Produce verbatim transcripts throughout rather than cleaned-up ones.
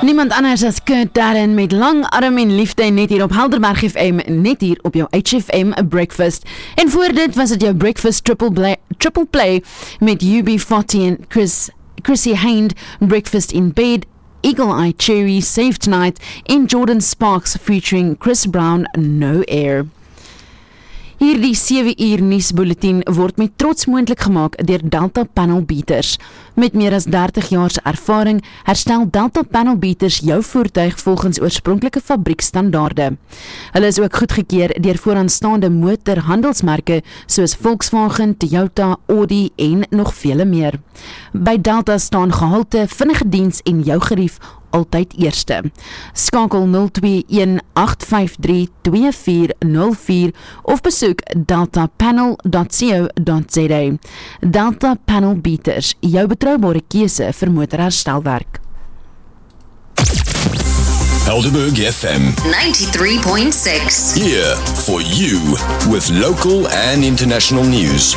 Niemand anders as Kurt Darren met lang arm en liefde net hier op Helderberg F M, net hier op jou H F M Breakfast. En voor dit was het jou Breakfast Triple Play, triple play met U B forty en Chris, Chrissy Hind, Breakfast in Bed, Eagle Eye Cherry, Save Tonight en Jordan Sparks featuring Chris Brown, No Air. Hierdie sewe uur nuusbulletin word met trots moontlik gemaak deur Delta Panel Beaters. Met meer as dertig jaar se ervaring herstel Delta Panel Beaters jou voertuig volgens oorspronklike fabriekstandaarde. Hulle is ook goedgekeur deur vooraanstaande motorhandelsmerke soos Volkswagen, Toyota, Audi en nog vele meer. By Delta staan gehalte, vinnige diens en jou gerief altyd eerste. Skakel nul twee een agt vyf drie twee vier nul vier of besoek delta panel dot co dot za. Delta Panel Beaters, jou betroubare keuse vir motorherstelwerk. Helderberg F M ninety-three point six. Here for you with local and international news.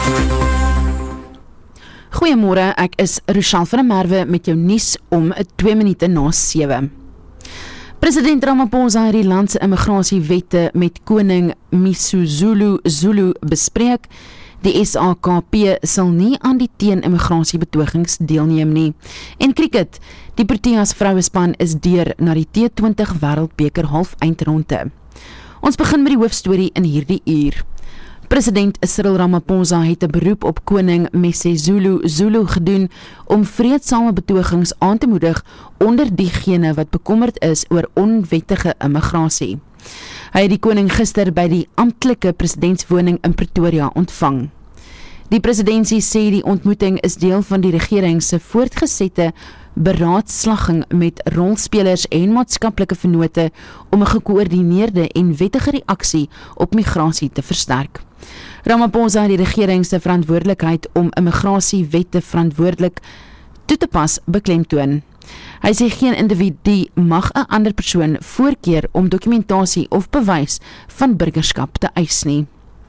Goeiemôre, ek is Rochelle van der Merwe met jou nuus om twee minute na sewe. President Ramaphosa het die land se immigrasiewette met koning Misuzulu Zulu bespreek. Die S A K P sal nie aan die teen-immigrasiebetogings deelneem nie. En cricket, die Proteas vrouespan is deur na die T twintig Wêreldbeker half-eindronde. Ons begin met die hoofstorie in hierdie uur. President Cyril Ramaphosa het 'n beroep op koning Mesezulu Zulu gedoen om vreedsame betogings aan te moedig onder diegene wat bekommerd is oor onwettige immigrasie. Hy het die koning gister by die amptelike presidentswoning in Pretoria ontvang. Die presidentsie sê die ontmoeting is deel van die regering se voortgesette beraadslaging met rolspelers en maatskaplike vennote om 'n gekoördineerde en wettige reaksie op migrasie te versterk. Ramaphosa het die regering se verantwoordelikheid om immigrasiewette verantwoordelik toe te pas beklemtoon. Hy sê geen individu mag 'n ander persoon voorkeer om dokumentasie of bewys van burgerskap te eis nie.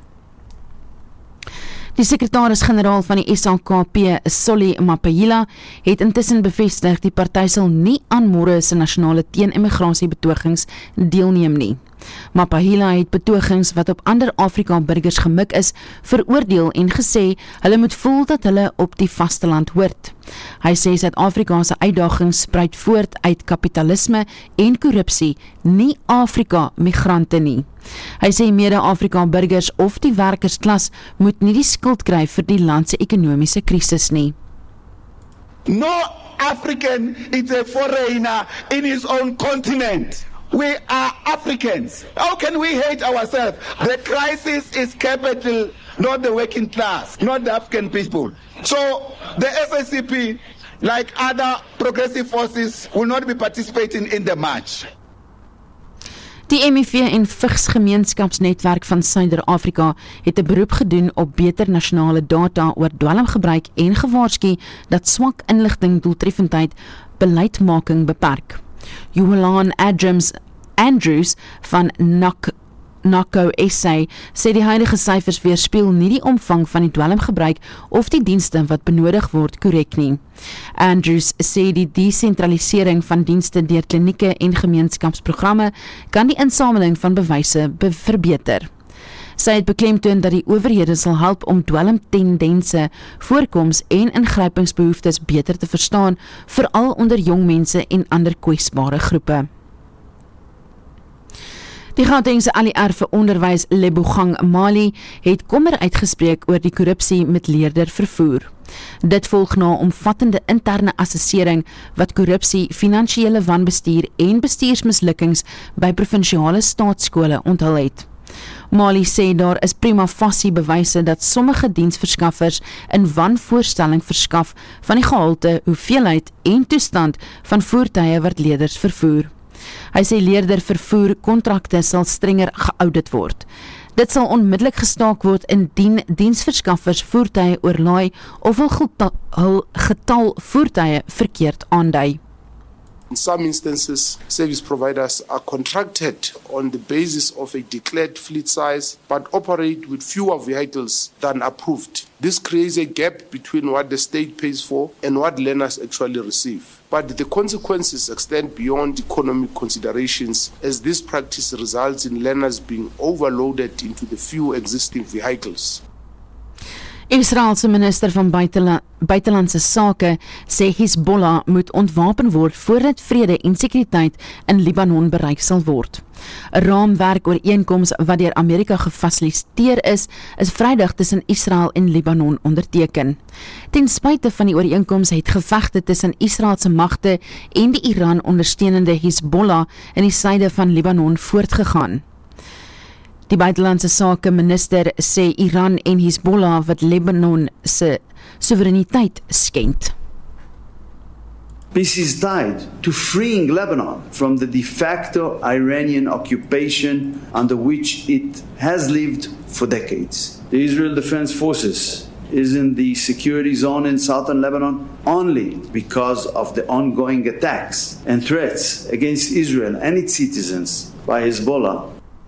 Die sekretaris-generaal van die S A K P, Solly Mapaila, het intussen bevestig die party sal nie aan môre se nasionale teen-immigrasiebetogings deelneem nie. Mapaila het betogings wat op ander Afrika burgers gemik is, veroordeel en gesê hulle moet voel dat hulle op die vasteland hoort. Hy sê Suid-Afrika se uitdagings spruit voort uit kapitalisme en korrupsie, nie Afrika migrante nie. Hy sê mede-Afrika burgers of die werkersklas moet nie die skuld kry vir die land se ekonomiese krisis nie. No African is a foreigner in his own continent. We are Africans. How can we hate ourselves? The crisis is capital, not the working class, not the African people. So the S A C P, like other progressive forces, will not be participating in the march. Die M I V en Vigs Gemeenskapsnetwerk van Suider-Afrika het 'n beroep gedoen op beter nasionale data oor dwelmgebruik en gewaarsku dat swak inligting doeltreffendheid beleidsmaking beperk. Johan Adams Andrews van N A C NACO S A sê die huidige syfers weerspieël nie die omvang van die dwelmgebruik of die dienste wat benodig word korrek nie. Andrews sê die desentralisering van dienste deur klinieke en gemeenskapsprogramme kan die insameling van bewyse be- verbeter. Sy het beklemtoon dat die owerhede sal help om dwelmtendense, voorkoms en ingrypingsbehoeftes beter te verstaan, veral onder jong mense en ander kwesbare groepe. Die Gautengse A L I R vir onderwys Lebogang Mali het kommer uitgespreek oor die korrupsie met leerdervervoer. Dit volg na omvattende interne assessering wat korrupsie, finansiële wanbestuur en bestuursmislukkings by provinsiale staatskole onthul het. Mali sê daar is prima facie bewyse dat sommige diensverskaffers in wanvoorstelling verskaf van die gehalte, hoeveelheid en toestand van voertuie wat leerders vervoer. Hy sê leerder vervoer kontrakte sal strenger geaudit word. Dit sal onmiddellik gestaak word indien diensverskaffers voertuie oorlaai of hul getal, hul getal voertuie verkeerd aandui. In some instances, service providers are contracted on the basis of a declared fleet size but operate with fewer vehicles than approved. This creates a gap between what the state pays for and what learners actually receive. But the consequences extend beyond economic considerations, as this practice results in learners being overloaded into the few existing vehicles. Israelse minister van buitela- buitelandse sake sê Hezbollah moet ontwapen word voordat vrede en sekuriteit in Libanon bereik sal word. 'n Raamwerkooreenkoms wat deur Amerika gefasiliteer is, is Vrydag tussen Israel en Libanon onderteken. Ten spyte van die ooreenkoms het gevegte tussen Israelse magte en die Iran ondersteunende Hezbollah in die suide van Libanon voortgegaan. Die buitelandse sake minister sê Iran en Hezbollah wat Libanon se soewereiniteit skend. Peace is tied to freeing Lebanon from the de facto Iranian occupation under which it has lived for decades. The Israel Defense Forces is in the security zone in southern Lebanon only because of the ongoing attacks and threats against Israel and its citizens by Hezbollah.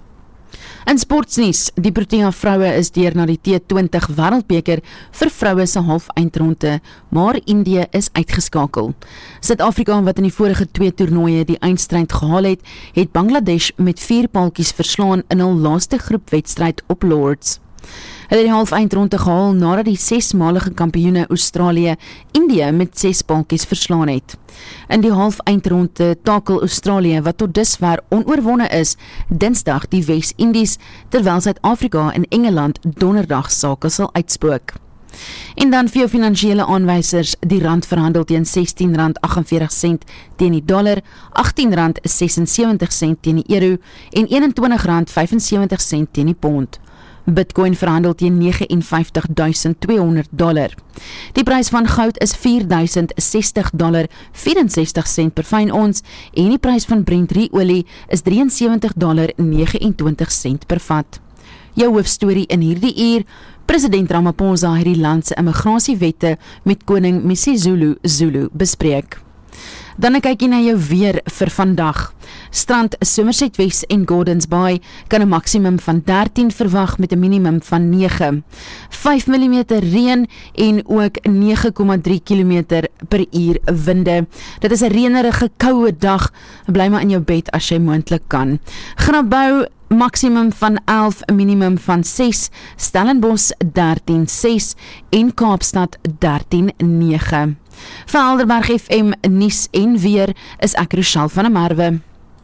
In sportsnuus, die Protea vroue is deur na die T twintig wêreldbeker vir vroue se half-eindronde, maar Indië is uitgeskakel. Suid-Afrika, wat in die vorige twee toernooie die eindstryd gehaal het, het Bangladesh met vier paaltjies verslaan in hul laaste groepwedstryd op Lords. Hulle het die half-eindronde gehaal nadat die sesmalige kampioene Australië Indië met ses paaltjies verslaan het. In die half-eindronde takel Australië, wat tot dusver onoorwonne is, Dinsdag die Wes-Indies, terwyl Suid-Afrika en Engeland Donderdag sake sal uitspook. En dan vir jou finansiële aanwysers, die rand verhandel teen sestien rand agtenveertig sent teen die dollar, agttien rand sesensewentig sent teen die euro en eenentwintig rand vyfensewentig sent teen die pond. Bitcoin verhandel teen vyf nege vyf duisend tweehonderd dollar. Die prys van goud is vier duisend sestig dollar vierensestig sent per fyn ons en die prys van Brent olie is drie en sewentig dollar twintig eenentwintig sent per vat. Jou hoofstorie in hierdie uur: President Ramaphosa het die land se immigrasiewette met koning Misuzulu Zulu bespreek. Dan kyk jy na jou weer vir vandag. Strand Somerset West en Gordons Bay kan 'n maksimum van dertien verwag met 'n minimum van nege. vyf millimeter reën en ook nege komma drie kilometer per uur winde. Dit is 'n reënerige koue dag. Bly maar in jou bed as jy moontlik kan. Grabouw maksimum van elf, minimum van ses, Stellenbosch dertien ses en Kaapstad dertien nege. Vir Helderberg F M nuus en weer is ek Rochelle van der Merwe.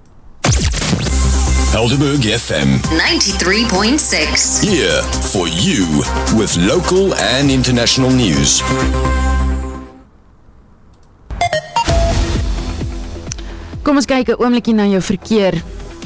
Helderberg F M ninety-three point six. here for you with local and international news. Kom ons kyk 'n oombliekie na jou verkeer.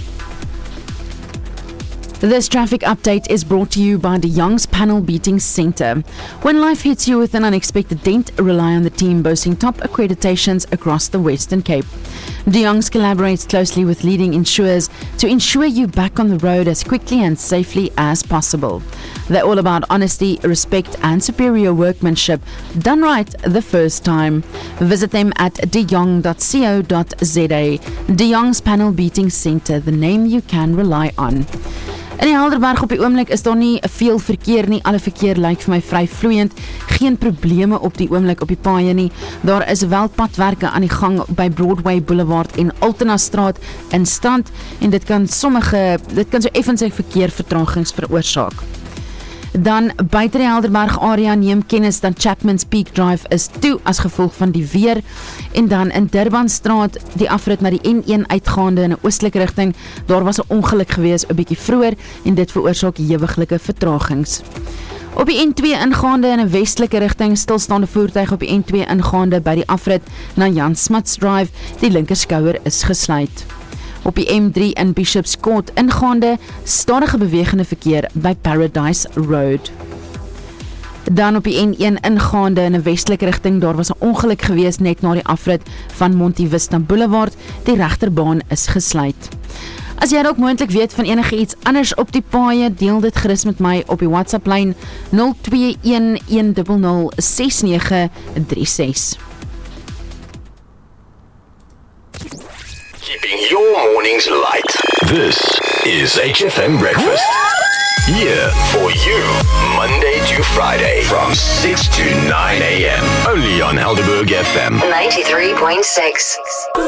This traffic update is brought to you by De Young's Panel Beating Center. When life hits you with an unexpected dent, rely on the team boasting top accreditations across the Western Cape. De Young's collaborates closely with leading insurers to ensure you back on the road as quickly and safely as possible. They're all about honesty, respect and superior workmanship done right the first time. Visit them at de jong dot co dot za. De Young's Panel Beating Center, the name you can rely on. In die Helderberg op die oomblik is daar nie veel verkeer nie, alle verkeer lyk vir my vry vloeiend, geen probleme op die oomblik op die paaie nie. Daar is wel padwerke aan die gang by Broadway Boulevard en Altena Straat in Strand en dit kan sommige, dit kan so effens sy verkeervertragings veroorsaak. Dan buite die Helderberg area neem kennis dat Chapman's Peak Drive is toe as gevolg van die weer en dan in Durbanstraat die afrit na die N een uitgaande in 'n oostelike rigting, daar was 'n ongeluk gewees 'n bietjie vroeër en dit veroorsaak hewiglike vertragings. Op die N twee ingaande in 'n westelike rigting stilstaande voertuig op die N twee ingaande by die afrit na Jan Smuts Drive, die linkerskouer is gesluit. Op die M drie in Bishop's Court ingaande, stadige bewegende verkeer by Paradise Road. Dan op die N een ingaande in 'n westelike rigting, daar was 'n ongeluk gewees net na die afrit van Monte Vista Boulevard, die regterbaan is gesluit. As jy dalk moontlik weet van enige iets anders op die paaie, deel dit gerus met my op die WhatsApp lyn nul twee een een nul nul ses nege drie ses. Keeping your mornings light. This is H F M Breakfast. Here for you, Monday to Friday from six to nine a.m. Only on Helderberg F M ninety-three point six.